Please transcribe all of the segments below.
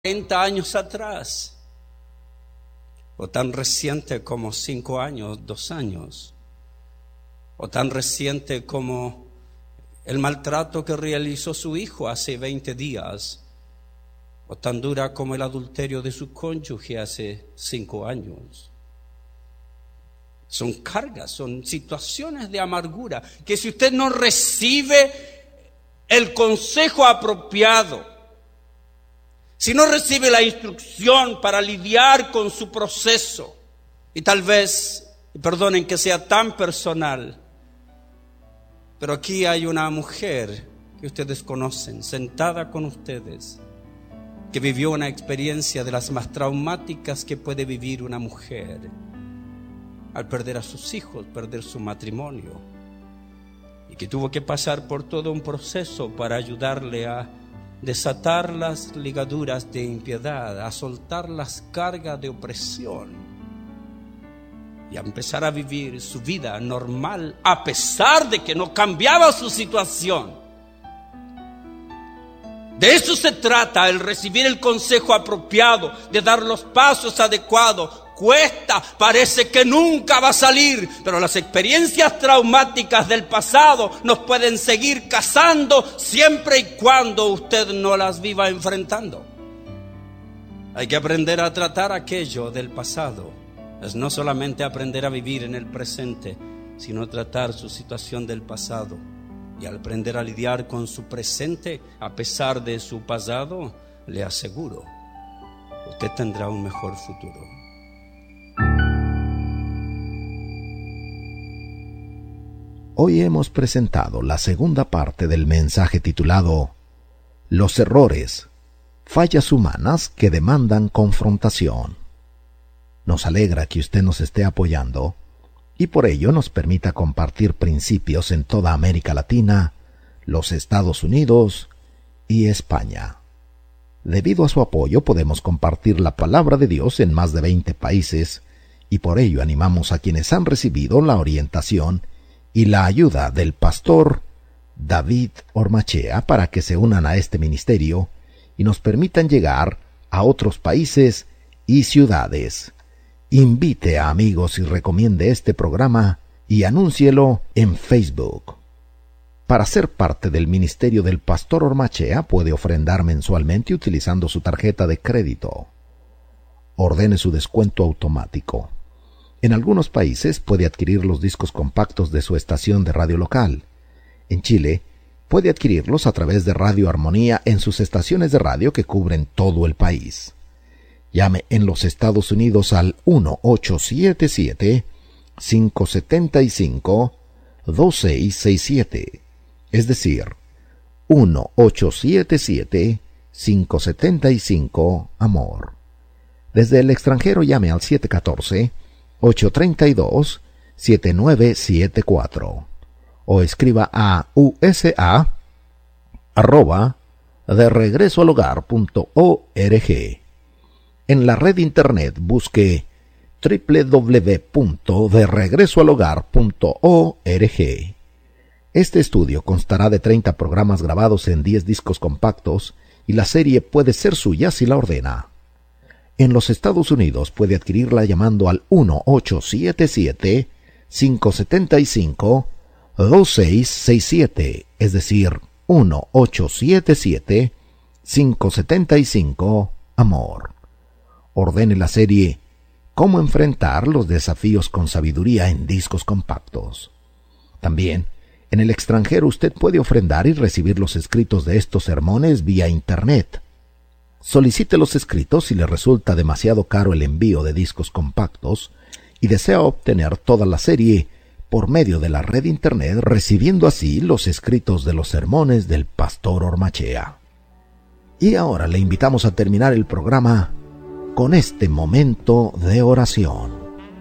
40 años atrás, o tan reciente como 5 años, 2 años, o tan reciente como el maltrato que realizó su hijo hace 20 días, o tan dura como el adulterio de su cónyuge hace 5 años. Son cargas, son situaciones de amargura que si usted no recibe el consejo apropiado, si no recibe la instrucción para lidiar con su proceso, y tal vez, perdonen que sea tan personal, pero aquí hay una mujer que ustedes conocen, sentada con ustedes, que vivió una experiencia de las más traumáticas que puede vivir una mujer al perder a sus hijos, perder su matrimonio, y que tuvo que pasar por todo un proceso para ayudarle a desatar las ligaduras de impiedad, a soltar las cargas de opresión y a empezar a vivir su vida normal a pesar de que no cambiaba su situación. De eso se trata, el recibir el consejo apropiado, de dar los pasos adecuados. Cuesta, parece que nunca va a salir, pero las experiencias traumáticas del pasado nos pueden seguir cazando siempre y cuando usted no las viva enfrentando. Hay que aprender a tratar aquello del pasado. Es no solamente aprender a vivir en el presente, sino tratar su situación del pasado. Y al aprender a lidiar con su presente, a pesar de su pasado, le aseguro, usted tendrá un mejor futuro. Hoy hemos presentado la segunda parte del mensaje titulado Los errores, fallas humanas que demandan confrontación. Nos alegra que usted nos esté apoyando y por ello nos permita compartir principios en toda América Latina, los Estados Unidos y España. Debido a su apoyo podemos compartir la palabra de Dios en más de 20 países y por ello animamos a quienes han recibido la orientación y la ayuda del pastor David Ormachea para que se unan a este ministerio y nos permitan llegar a otros países y ciudades. Invite a amigos y recomiende este programa y anúncielo en Facebook. Para ser parte del ministerio del pastor Ormachea puede ofrendar mensualmente utilizando su tarjeta de crédito. Ordene su descuento automático. En algunos países puede adquirir los discos compactos de su estación de radio local. En Chile, puede adquirirlos a través de Radio Armonía en sus estaciones de radio que cubren todo el país. Llame en los Estados Unidos al 1-877-575-2667, es decir, 1-877-575-AMOR. Desde el extranjero llame al 714-832-7974 o escriba a usa@deregresoalhogar.org. En la red internet busque www.deregresoalhogar.org. Este estudio constará de 30 programas grabados en 10 discos compactos y la serie puede ser suya si la ordena. En los Estados Unidos puede adquirirla llamando al 1-877-575-2667, es decir, 1-877-575-AMOR. Ordene la serie Cómo enfrentar los desafíos con sabiduría en discos compactos. También, en el extranjero usted puede ofrendar y recibir los escritos de estos sermones vía Internet. Solicite los escritos si le resulta demasiado caro el envío de discos compactos y desea obtener toda la serie por medio de la red Internet, recibiendo así los escritos de los sermones del pastor Ormachea. Y ahora le invitamos a terminar el programa con este momento de oración.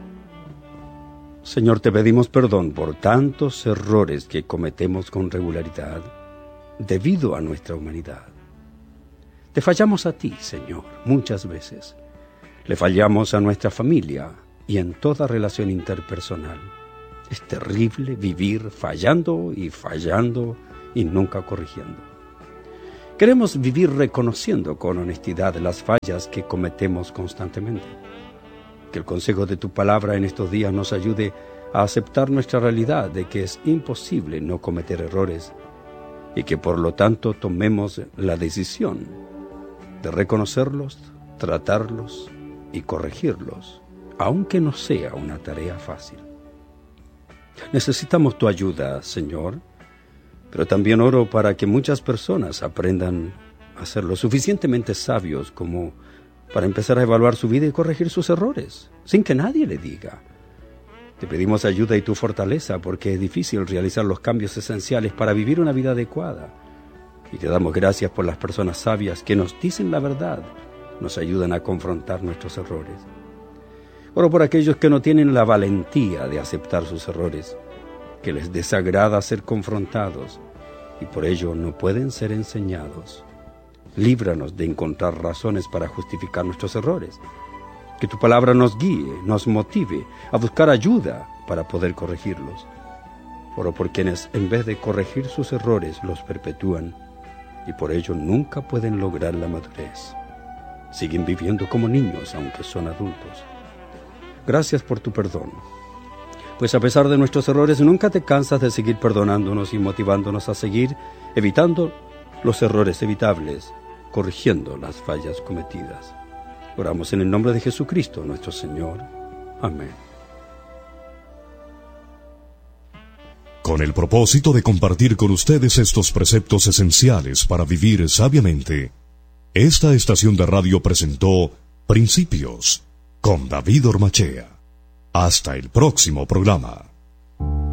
Señor, te pedimos perdón por tantos errores que cometemos con regularidad debido a nuestra humanidad. Te fallamos a ti, Señor, muchas veces. Le fallamos a nuestra familia y en toda relación interpersonal. Es terrible vivir fallando y nunca corrigiendo. Queremos vivir reconociendo con honestidad las fallas que cometemos constantemente. Que el consejo de tu palabra en estos días nos ayude a aceptar nuestra realidad de que es imposible no cometer errores y que por lo tanto tomemos la decisión de reconocerlos, tratarlos y corregirlos, aunque no sea una tarea fácil. Necesitamos tu ayuda, Señor, pero también oro para que muchas personas aprendan a ser lo suficientemente sabios como para empezar a evaluar su vida y corregir sus errores, sin que nadie le diga. Te pedimos ayuda y tu fortaleza porque es difícil realizar los cambios esenciales para vivir una vida adecuada. Y te damos gracias por las personas sabias que nos dicen la verdad, nos ayudan a confrontar nuestros errores. Oro por aquellos que no tienen la valentía de aceptar sus errores, que les desagrada ser confrontados y por ello no pueden ser enseñados. Líbranos de encontrar razones para justificar nuestros errores. Que tu palabra nos guíe, nos motive a buscar ayuda para poder corregirlos. Oro por quienes, en vez de corregir sus errores, los perpetúan y por ello nunca pueden lograr la madurez. Siguen viviendo como niños, aunque son adultos. Gracias por tu perdón, pues a pesar de nuestros errores nunca te cansas de seguir perdonándonos y motivándonos a seguir evitando los errores evitables, corrigiendo las fallas cometidas. Oramos en el nombre de Jesucristo, nuestro Señor. Amén. Con el propósito de compartir con ustedes estos preceptos esenciales para vivir sabiamente, esta estación de radio presentó Principios con David Ormachea. Hasta el próximo programa.